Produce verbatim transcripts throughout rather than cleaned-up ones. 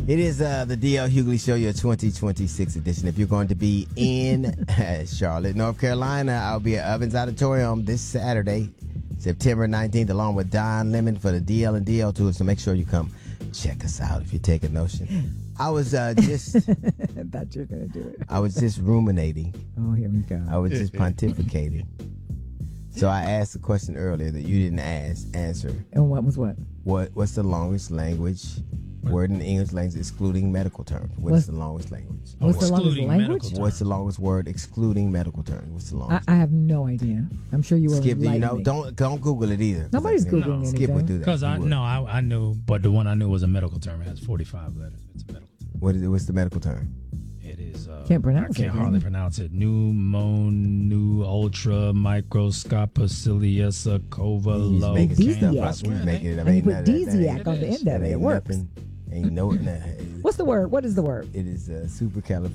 It is uh, the D L Hughley Show, your twenty twenty-six edition. If you're going to be in Charlotte, North Carolina, I'll be at Ovens Auditorium this Saturday, September nineteenth, along with Don Lemon for the D L and D L tour. So make sure you come check us out if you take a notion. I was uh, just... I thought you were going to do it. I was just ruminating. Oh, here we go. I was just pontificating. So I asked a question earlier that you didn't ask, answer. And what was what? What What's the longest language word in the English language excluding medical terms? What What's- is the longest language? What's the longest Excluding language? medical terms. What's the longest word excluding medical terms? What's the I, longest? I have no idea. I'm sure you will. Skip, do you enlighten know? me. Don't don't Google it either. 'cause Nobody's I- Googling Skip anything. would do that. Because I He would. no, I, I knew, but the one I knew was a medical term. It has forty-five letters. It's a medical term. What is it? What's the medical term? It is. Uh, Can't pronounce I can't it, hardly man. pronounce it. Pneumono ultra microscopicilia cova He's low. making some stuff Aphrodisiac. up. He's making it up. And you Ain't put none of that- that Desiac ain't- on the end that of it. It ain't works. nothing. Ain't no. nah, What's the word? What is the word? It is uh, supercalif.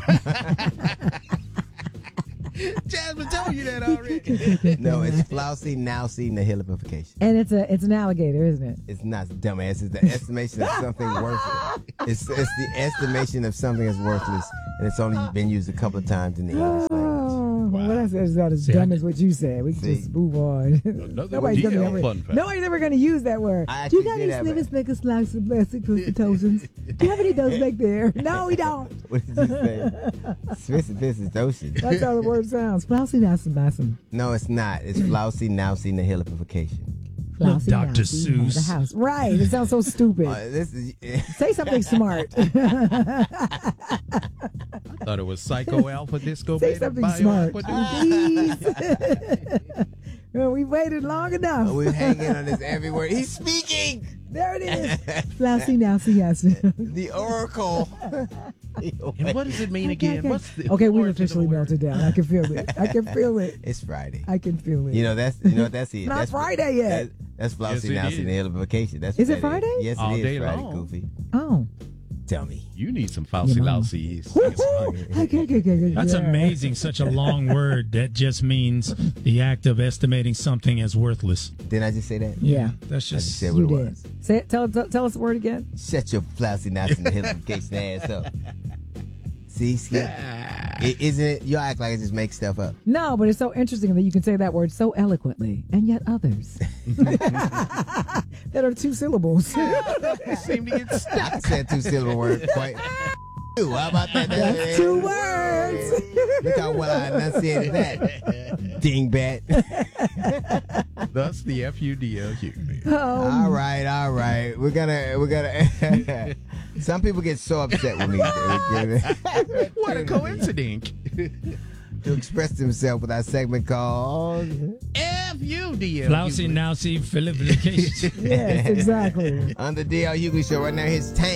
Jasmine told you that already. No, it's flousy, nousy, nihilification. And it's a it's an alligator, isn't it? It's not dumbass. It's the estimation of something worthless. It's it's the estimation of something as worthless, and it's only been used a couple of times in the English language. Oh, well, that's, that's not as See, dumb I- as what you said. We can See. just move on. nobody's, gonna D L ever, fun fact. nobody's ever going to use that word. I Do you actually got did any have snickers, a- snickers, slices, plastic, toasters? Do you have any of those back there? No, we don't. What did you say? Smith this is ocean. That's how the word sounds. Flousy, nousy, nousy. No, it's not. It's flousy, nousy, nihilification. Flousy, Doctor nousy, had Seuss. a house. Right. It sounds so stupid. Uh, this is Say something smart. Thought it was Psycho Alpha Disco. Say Baby something Bio smart. Aqua Please. Well, we waited long enough. we're hanging on this every word. He's speaking. There it is. Flousy, nousy, nousy. The oracle. And what does it mean again? Okay, What's the okay, we've origin of the officially word? melted down. I can feel it. I can feel it. It's Friday. I can feel it. You know that's you know that's it. Not that's Friday yet. That, that's flousy, Yes, nousy, it is. nihilification. That's Is what it that Friday? Yes, All it is day Friday. long. Goofy. Oh. Tell me. You need some Fousey Your mom. Lousy. Okay, okay, okay, okay. That's Yeah. amazing. Such a long word that just means the act of estimating something as worthless. Didn't I just say that? Yeah. That's I just just. said what You it did. was. Say it. Tell, tell, tell us the word again. Shut your flousy, nousy, nihilification ass up. See, Skip? It, isn't it? You act like I just make stuff up. No, but it's so interesting that you can say that word so eloquently, and yet others that are two syllables. They seem to get stuck. I can say a two-syllable word quite. How about that? That's two words. Look how well I enunciated that. Dingbat. Thus the F U D L U. All right, all right. We're gonna, we're gonna. Some people get so upset with me What a coincidence. to express themselves with our segment called. F U D L U. Flousy, nousy, filification. Yes, exactly. On the D L Hughley Show right now, his tank.